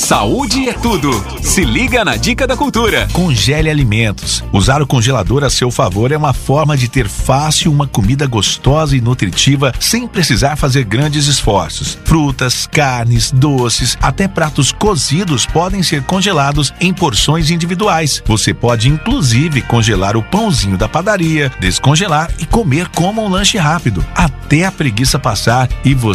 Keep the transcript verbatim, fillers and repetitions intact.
Saúde é tudo. Se liga na dica da cultura. Congele alimentos. Usar o congelador a seu favor é uma forma de ter fácil uma comida gostosa e nutritiva sem precisar fazer grandes esforços. Frutas, carnes, doces, até pratos cozidos podem ser congelados em porções individuais. Você pode inclusive congelar o pãozinho da padaria, descongelar e comer como um lanche rápido, até a preguiça passar e você